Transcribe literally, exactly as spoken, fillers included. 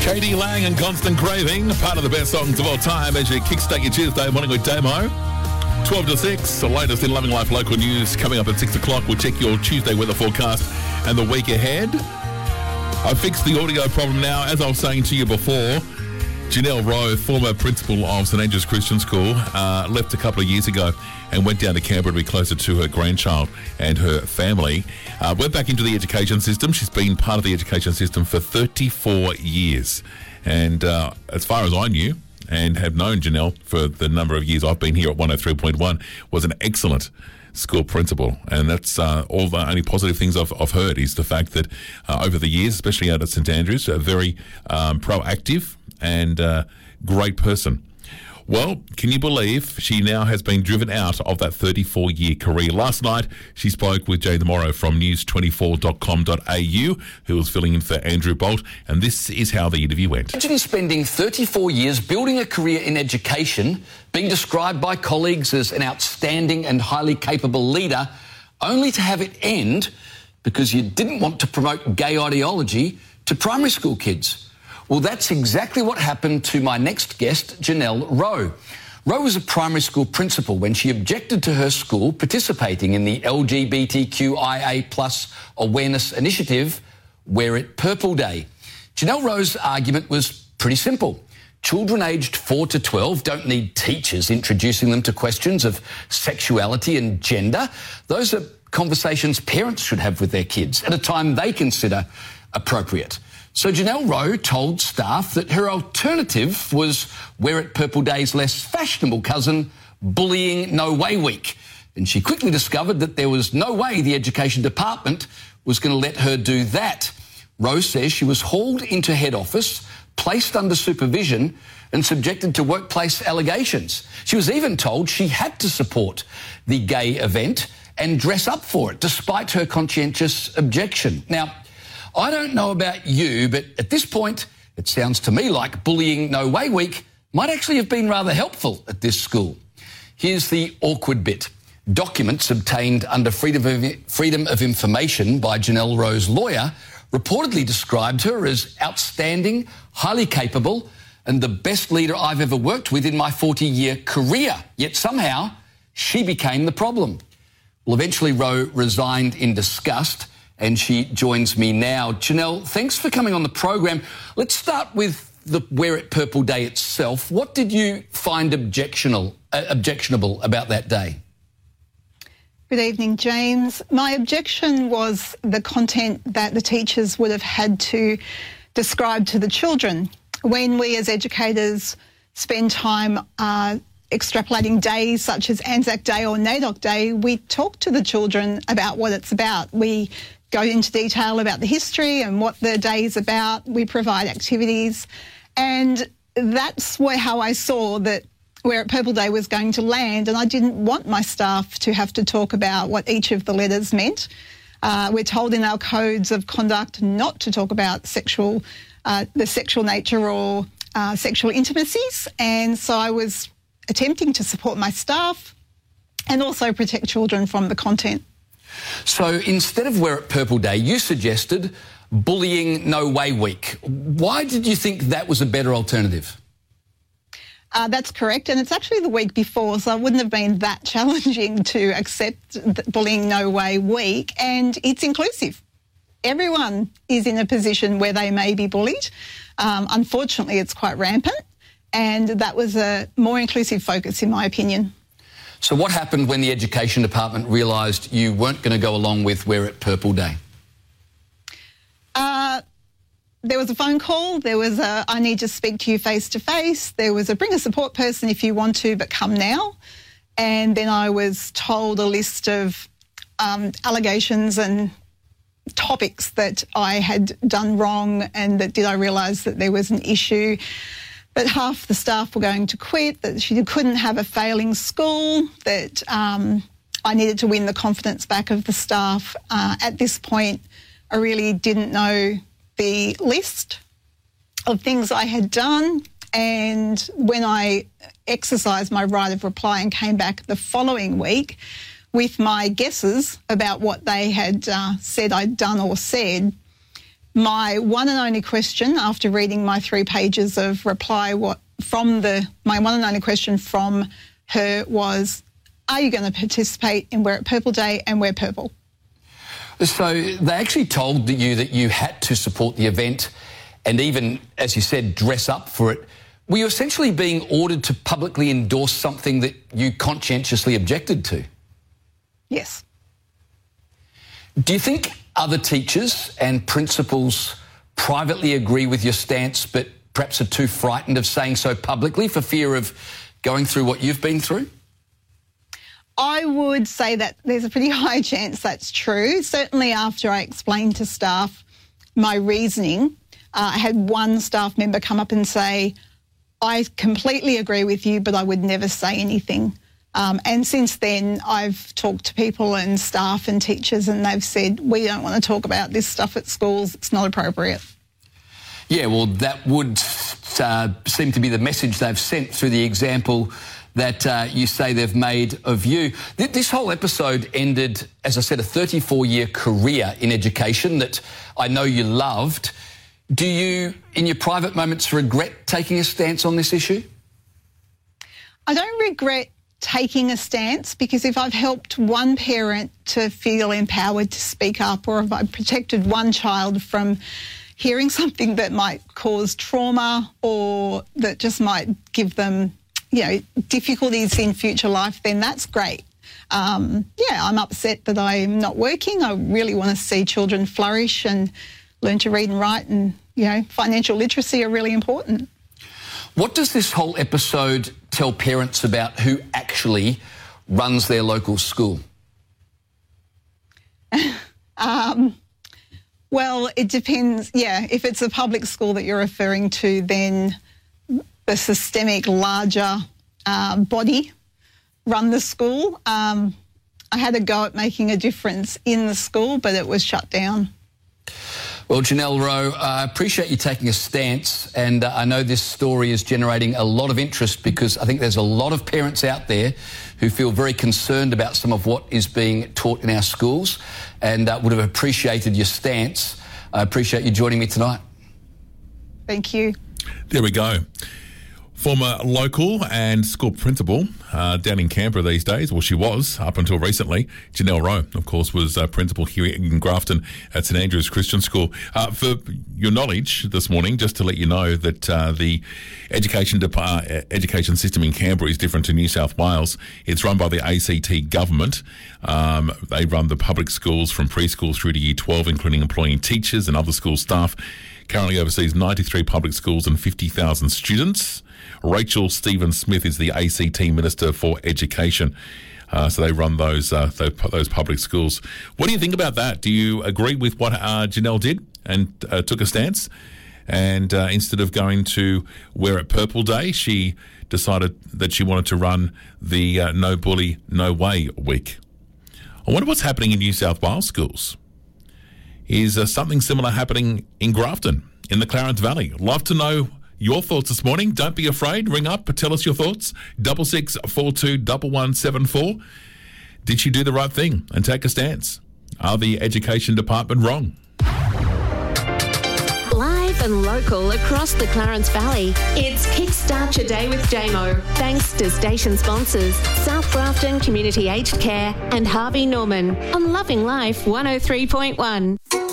Katie Lang and Constant Craving, part of the best songs of all time as you kickstart your Tuesday morning with Damo. twelve to six, the latest in Loving Life local news coming up at six o'clock. We'll check your Tuesday weather forecast and the week ahead. I fixed the audio problem now. As I was saying to you before, Janelle Rowe, former principal of St Andrews Christian School, uh, left a couple of years ago and went down to Canberra to be closer to her grandchild and her family. Uh, went back into the education system. She's been part of the education system for thirty-four years. And uh, as far as I knew, and have known Janelle for the number of years I've been here at one oh three point one, was an excellent school principal. And that's uh, all the only positive things I've, I've heard is the fact that uh, over the years, especially out at St Andrews, a very um, proactive and uh, great person. Well, can you believe she now has been driven out of that thirty-four-year career? Last night, she spoke with Jane Morrow from news twenty-four dot com dot a u, who was filling in for Andrew Bolt, and this is how the interview went. Imagine spending thirty-four years building a career in education, being described by colleagues as an outstanding and highly capable leader, only to have it end because you didn't want to promote gay ideology to primary school kids. Well, that's exactly what happened to my next guest, Janelle Rowe. Rowe was a primary school principal when she objected to her school participating in the L G B T Q I A plus awareness initiative, Wear It Purple Day. Janelle Rowe's argument was pretty simple. Children aged four to twelve don't need teachers introducing them to questions of sexuality and gender. Those are conversations parents should have with their kids at a time they consider appropriate. So Janelle Rowe told staff that her alternative was Wear It Purple Day's less fashionable cousin, Bullying No Way Week. And she quickly discovered that there was no way the Education Department was going to let her do that. Rowe says she was hauled into head office, placed under supervision and subjected to workplace allegations. She was even told she had to support the gay event and dress up for it, despite her conscientious objection. Now, I don't know about you, but at this point, it sounds to me like Bullying No Way Week might actually have been rather helpful at this school. Here's the awkward bit. Documents obtained under Freedom of, Freedom of Information by Janelle Rowe's lawyer reportedly described her as outstanding, highly capable, and the best leader I've ever worked with in my forty-year career. Yet somehow, she became the problem. Well, eventually Rowe resigned in disgust, and she joins me now. Janelle, thanks for coming on the program. Let's start with the Wear It Purple Day itself. What did you find objectionable, uh, objectionable about that day? Good evening, James. My objection was the content that the teachers would have had to describe to the children. When we as educators spend time uh, extrapolating days such as Anzac Day or NAIDOC Day, we talk to the children about what it's about. We go into detail about the history and what the day is about. We provide activities. And that's where, how I saw that Wear It Purple Day was going to land, and I didn't want my staff to have to talk about what each of the letters meant. Uh, we're told in our codes of conduct not to talk about sexual, uh, the sexual nature or uh, sexual intimacies, and so I was attempting to support my staff and also protect children from the content. So instead of Wear It Purple Day, you suggested Bullying No Way Week. Why did you think that was a better alternative? Uh, that's correct, and it's actually the week before, so it wouldn't have been that challenging to accept Bullying No Way Week, and it's inclusive. Everyone is in a position where they may be bullied. Um, unfortunately, it's quite rampant, and that was a more inclusive focus, in my opinion. So what happened when the Education Department realised you weren't going to go along with Wear It Purple Day? Uh, there was a phone call. There was a, I need to speak to you face to face. There was a bring a support person if you want to, but come now. And then I was told a list of um, allegations and topics that I had done wrong, and that did I realise that there was an issue. But half the staff were going to quit, that she couldn't have a failing school, that um, I needed to win the confidence back of the staff. Uh, at this point, I really didn't know the list of things I had done, and when I exercised my right of reply and came back the following week with my guesses about what they had uh, said I'd done or said, my one and only question after reading my three pages of reply what from the my one and only question from her was, are you going to participate in Wear It Purple Day and wear purple? So they actually told you that you had to support the event and even, as you said, dress up for it. Were you essentially being ordered to publicly endorse something that you conscientiously objected to? Yes. Do you think other teachers and principals privately agree with your stance but perhaps are too frightened of saying so publicly for fear of going through what you've been through? I would say that there's a pretty high chance that's true. Certainly after I explained to staff my reasoning, uh, I had one staff member come up and say, I completely agree with you, but I would never say anything. Um, and since then, I've talked to people and staff and teachers and they've said, we don't want to talk about this stuff at schools. It's not appropriate. Yeah, well, that would uh, seem to be the message they've sent through the example that uh, you say they've made of you. Th- this whole episode ended, as I said, a thirty-four-year career in education that I know you loved. Do you, in your private moments, regret taking a stance on this issue? I don't regret taking a stance because if I've helped one parent to feel empowered to speak up, or if I've protected one child from hearing something that might cause trauma or that just might give them, you know, difficulties in future life, then that's great. Um, yeah, I'm upset that I'm not working. I really want to see children flourish and learn to read and write, and, you know, financial literacy are really important. What does this whole episode tell parents about who actually runs their local school? um, well, it depends. Yeah, if it's a public school that you're referring to, then the systemic larger uh, body run the school. Um, I had a go at making a difference in the school, but it was shut down. Well, Janelle Rowe, I appreciate you taking a stance, and uh, I know this story is generating a lot of interest because I think there's a lot of parents out there who feel very concerned about some of what is being taught in our schools and uh, would have appreciated your stance. I appreciate you joining me tonight. Thank you. There we go. Former local and school principal uh, down in Canberra these days, well, she was up until recently. Janelle Rowe, of course, was uh, principal here in Grafton at St Andrew's Christian School. Uh, for your knowledge this morning, just to let you know that uh, the education dep- uh, education system in Canberra is different to New South Wales. It's run by the A C T government. Um, they run the public schools from preschool through to year twelve, including employing teachers and other school staff. Currently oversees ninety-three public schools and fifty thousand students. Rachel Stephen-Smith is the A C T Minister for Education. Uh, so they run those, uh, those those public schools. What do you think about that? Do you agree with what uh, Janelle did and uh, took a stance? And uh, instead of going to Wear It Purple Day, she decided that she wanted to run the uh, No Bully, No Way week. I wonder what's happening in New South Wales schools. Is uh, something similar happening in Grafton, in the Clarence Valley? Love to know your thoughts this morning. Don't be afraid. Ring up, tell us your thoughts. Double six four two one one seven four. Did she do the right thing and take a stance? Are the education department wrong? Live and local across the Clarence Valley, it's Kickstart Your Day with J M O. Thanks to station sponsors South Grafton Community Aged Care and Harvey Norman on Loving Life one oh three point one.